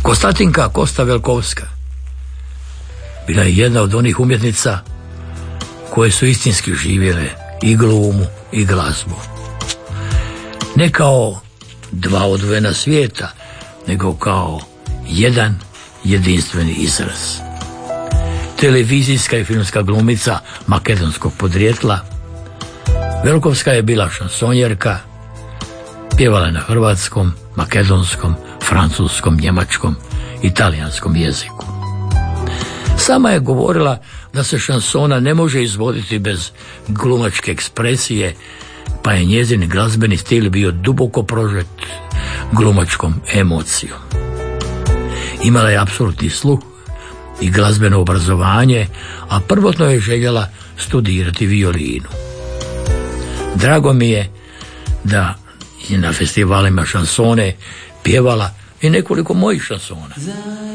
Konstantinka Kosta-Velkovska bila je jedna od onih umjetnica koje su istinski živjele i glumu i glazbu. Ne kao dva odvojena svijeta, nego kao jedan jedinstveni izraz. Televizijska i filmska glumica makedonskog podrijetla, Velkovska je bila šansonjerka, pjevala je na hrvatskom, makedonskom, francuskom, njemačkom i talijanskom jeziku. Sama je govorila da se šansona ne može izvoditi bez glumačke ekspresije, pa je njezin glazbeni stil bio duboko prožet glumačkom emocijom. Imala je apsolutni sluh i glazbeno obrazovanje, a prvotno je željela studirati violinu. Drago mi je da je na festivalima šansone pjevala i nekoliko mojih šansona.